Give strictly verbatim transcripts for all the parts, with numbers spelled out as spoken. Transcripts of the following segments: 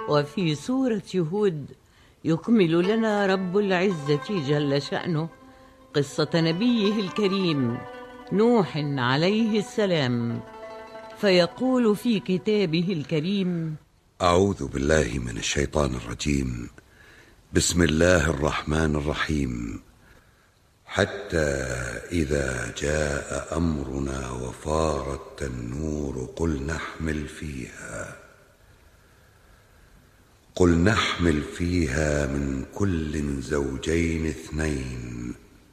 وفي سورة هود يكمل لنا رب العزة جل شأنه قصة نبيه الكريم نوح عليه السلام، فيقول في كتابه الكريم: أعوذ بالله من الشيطان الرجيم. بسم الله الرحمن الرحيم. حتى إذا جاء أمرنا وفارت النور قل نحمل فيها قل نحمل فيها من كل زوجين اثنين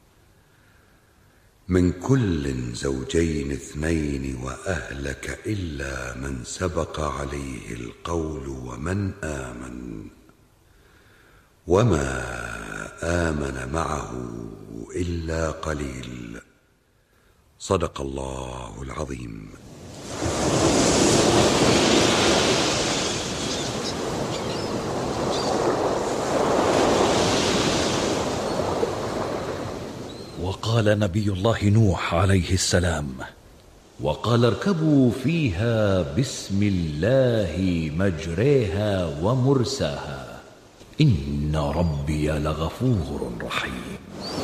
من كل زوجين اثنين وأهلك إلا من سبق عليه القول ومن آمن وما آمن معه إلا قليل. صدق الله العظيم. وقال نبي الله نوح عليه السلام: وقال اركبوا فيها بسم الله مجريها ومرساها إن ربي لغفور رحيم.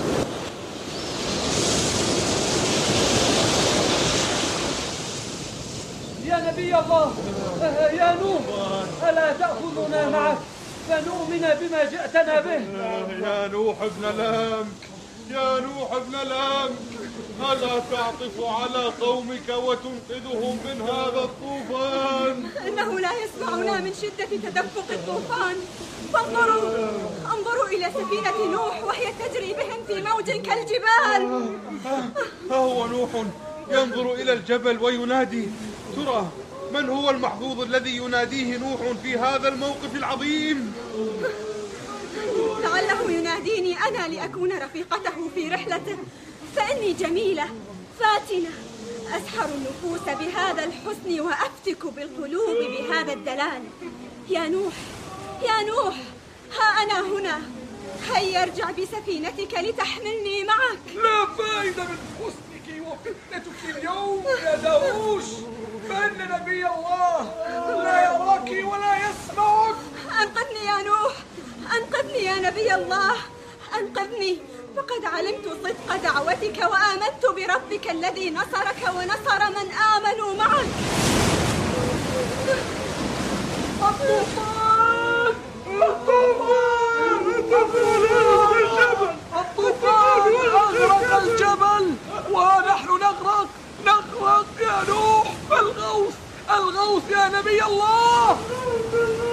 يا نبي الله، يا نوح، ألا تأخذنا معك فنؤمن بما جئتنا به؟ يا نوح ابن لامك، يا نوح ابن لامك، ألا تعطف على قومك وتنقذهم من هذا الطوفان؟ إنه لا يسمعنا من شدة تدفق الطوفان. فانظروا انظروا إلى سفينة نوح وهي تجري بهم في موج كالجبال. ها هو نوح ينظر إلى الجبل وينادي. ترى من هو المحظوظ الذي يناديه نوح في هذا الموقف العظيم؟ لعله يناديني أنا لأكون رفيقته في رحلته، فإني جميلة فاتنة أسحر النفوس بهذا الحسن وأفتك بالقلوب بهذا الدلال. يا نوح يا نوح، ها أنا هنا، هيا ارجع بسفينتك لتحملني معك. لا فائدة من حسنك وفتنتك اليوم يا داووش، فإن نبي الله لا يراك ولا يسمعك. أنقذني يا نوح، أنقذني يا نبي الله، أنقذني، فقد علمت صدق دعوتك وآمنت بربك الذي نصرك ونصر من آمنوا معك.